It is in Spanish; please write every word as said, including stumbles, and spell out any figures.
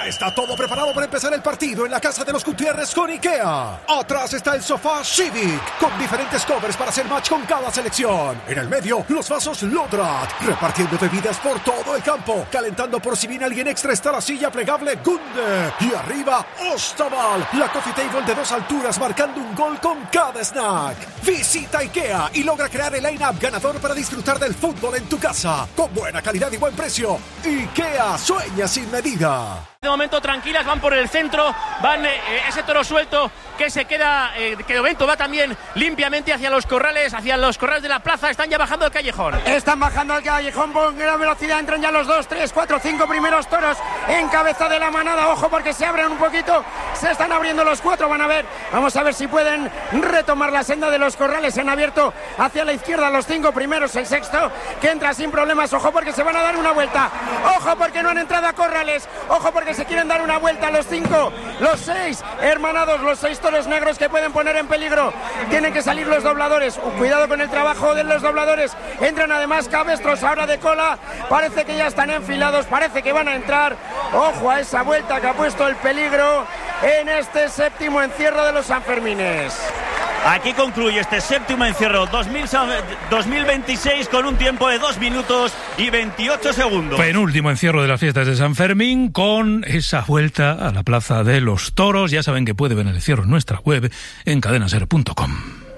Ya está todo preparado para empezar el partido en la casa de los Gutiérrez con IKEA. Atrás está el sofá Civic, con diferentes covers para hacer match con cada selección. En el medio, los vasos Lodrat, repartiendo bebidas por todo el campo. Calentando por si viene alguien extra está la silla plegable Gunde. Y arriba, Ostaval, la coffee table de dos alturas marcando un gol con cada snack. Visita IKEA y logra crear el line-up ganador para disfrutar del fútbol en tu casa. Con buena calidad y buen precio. IKEA, sueña sin medida. De momento tranquilas, van por el centro, van eh, ese toro suelto que se queda, eh, que de momento va también limpiamente hacia los corrales, hacia los corrales de la plaza, están ya bajando al callejón. Están bajando al callejón con gran velocidad, entran ya los dos, tres, cuatro, cinco primeros toros en cabeza de la manada, ojo porque se abren un poquito, se están abriendo los cuatro, van a ver, vamos a ver si pueden retomar la senda de los corrales, se han abierto hacia la izquierda los cinco primeros, el sexto que entra sin problemas, ojo porque se van a dar una vuelta, ojo porque no han entrado a corrales, ojo porque se quieren dar una vuelta los cinco, los seis hermanados, los seis toros negros que pueden poner en peligro, tienen que salir los dobladores, cuidado con el trabajo de los dobladores, entran además cabestros ahora de cola, parece que ya están enfilados, parece que van a entrar, ojo a esa vuelta que ha puesto el peligro en este séptimo encierro de los Sanfermines. Aquí concluye este séptimo encierro dos mil veintiséis con un tiempo de dos minutos y veintiocho segundos. Penúltimo encierro de las fiestas de San Fermín con esa vuelta a la Plaza de los Toros. Ya saben que puede ver el encierro en nuestra web en cadena ser punto com.